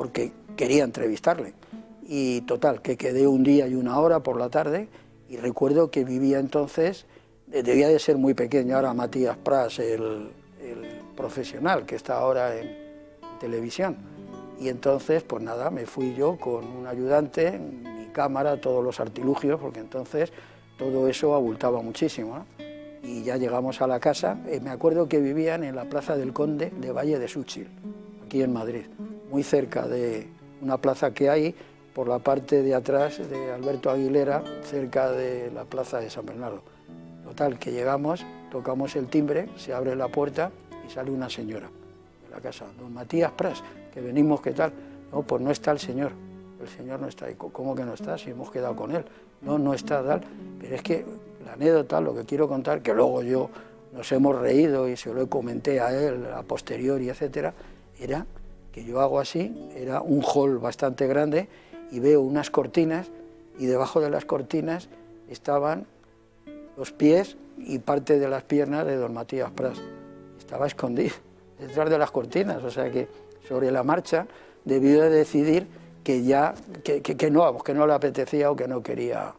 porque quería entrevistarle. Y total, que quedé un día y una hora por la tarde, y recuerdo que vivía entonces, debía de ser muy pequeño, ahora Matías Prats, el profesional que está ahora en televisión. Y entonces, pues nada, me fui yo con un ayudante, mi cámara, todos los artilugios, porque entonces todo eso abultaba muchísimo, ¿no? Y ya llegamos a la casa. Me acuerdo que vivían en la Plaza del Conde de Valle de Súchil, aquí en Madrid, muy cerca de una plaza que hay por la parte de atrás de Alberto Aguilera, cerca de la Plaza de San Bernardo. Total, que llegamos, tocamos el timbre, se abre la puerta y sale una señora de la casa. Don Matías Prats, que venimos, ¿qué tal? No, pues no está el señor no está. ¿Cómo que no está? Si hemos quedado con él. No, no está, tal. Pero es que la anécdota, lo que quiero contar, que luego yo nos hemos reído y se lo comenté a él a posteriori, etcétera, era que yo hago así, era un hall bastante grande y veo unas cortinas y debajo de las cortinas estaban los pies y parte de las piernas de don Matías Prats. Estaba escondido detrás de las cortinas, o sea que sobre la marcha debió de decidir que ya que no le apetecía o que no quería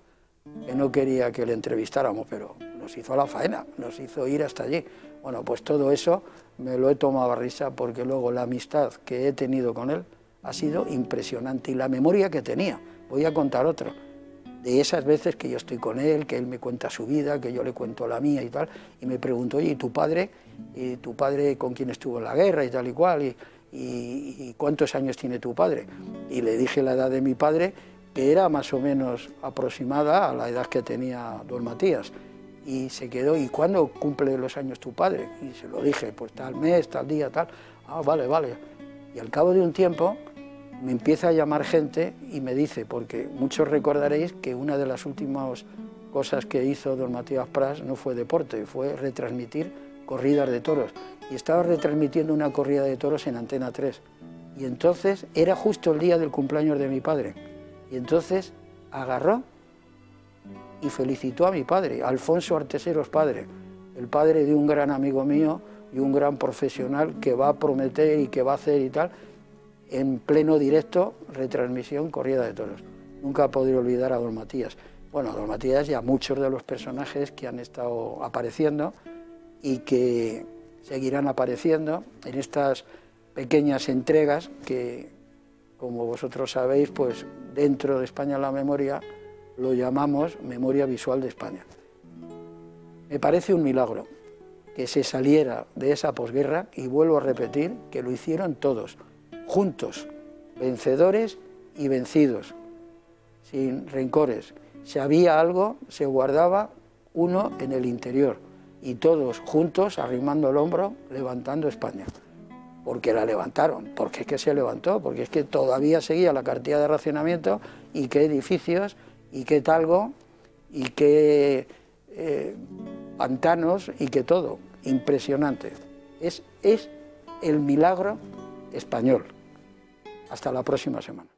que le entrevistáramos, pero nos hizo la faena, nos hizo ir hasta allí. Bueno, pues todo eso me lo he tomado a risa, porque luego la amistad que he tenido con él ha sido impresionante, y la memoria que tenía. Voy a contar otro, de esas veces que yo estoy con él, que él me cuenta su vida, que yo le cuento la mía y tal, y me preguntó, oye, ¿y tu padre con quién estuvo en la guerra y tal y cual? ¿Y cuántos años tiene tu padre? Y le dije la edad de mi padre, que era más o menos aproximada a la edad que tenía don Matías. Y se quedó, ¿y cuándo cumple los años tu padre? Y se lo dije, pues tal mes, tal día, tal. Ah, vale, vale. Y al cabo de un tiempo me empieza a llamar gente y me dice, porque muchos recordaréis que una de las últimas cosas que hizo don Matías Prats no fue deporte, fue retransmitir corridas de toros. Y estaba retransmitiendo una corrida de toros en Antena 3. Y entonces era justo el día del cumpleaños de mi padre. Y entonces agarró y felicitó a mi padre, Alfonso Arteseros padre, el padre de un gran amigo mío y un gran profesional que va a prometer y que va a hacer y tal, en pleno directo, retransmisión, corrida de toros. Nunca podré olvidar a don Matías. Bueno, a don Matías y a muchos de los personajes que han estado apareciendo y que seguirán apareciendo en estas pequeñas entregas que, como vosotros sabéis, pues dentro de España en la Memoria lo llamamos Memoria Visual de España. Me parece un milagro que se saliera de esa posguerra, y vuelvo a repetir que lo hicieron todos, juntos, vencedores y vencidos, sin rencores. Si había algo, se guardaba uno en el interior, y todos juntos, arrimando el hombro, levantando España. Porque la levantaron, porque es que se levantó, porque es que todavía seguía la cartilla de racionamiento, y qué edificios, y qué talgo, y qué pantanos, y qué todo. Impresionante. Es el milagro español. Hasta la próxima semana.